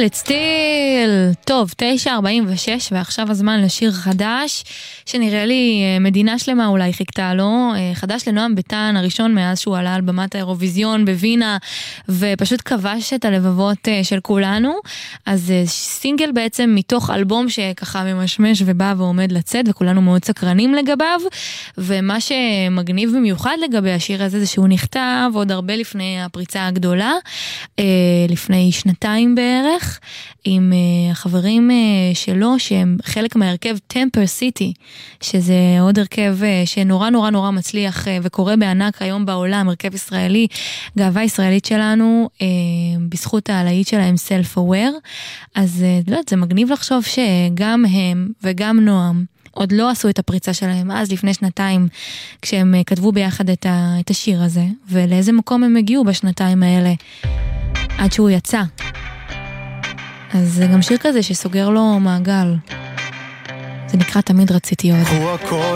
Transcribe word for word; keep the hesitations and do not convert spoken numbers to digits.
It Still. טוב, תשע ארבעים ושש, ועכשיו הזמן לשיר חדש, שנראה לי מדינה שלמה אולי חיכתה לו, חדש לנועם ביטן, הראשון מאז שהוא עלה על במת האירוויזיון בווינה, ופשוט כבש את הלבבות של כולנו. אז סינגל בעצם מתוך אלבום שככה ממשמש ובא ועומד לצאת, וכולנו מאוד סקרנים לגביו, ומה שמגניב במיוחד לגבי השיר הזה, זה שהוא נכתב עוד הרבה לפני הפריצה הגדולה, לפני שנתיים בערך, עם החברים שלו, שהם חלק מהרכב טמפר סיטי, שזה עוד הרכב שנורא נורא נורא מצליח וקורה בענק היום בעולם, הרכב ישראלי, גאווה ישראלית שלנו, בזכות העלאית שלהם self-aware. אז לא יודעת, זה מגניב לחשוב שגם הם וגם נועם עוד לא עשו את הפריצה שלהם, אז לפני שנתיים, כשהם כתבו ביחד את, ה, את השיר הזה, ולאיזה מקום הם הגיעו בשנתיים האלה, עד שהוא יצא. אז זה גם שיר כזה שסוגר לו מעגל. זה נקרא תמיד רציתי עוד.